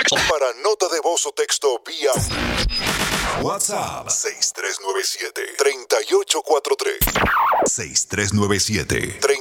Para nota de voz o texto vía WhatsApp 6397-3843. 6397-3843.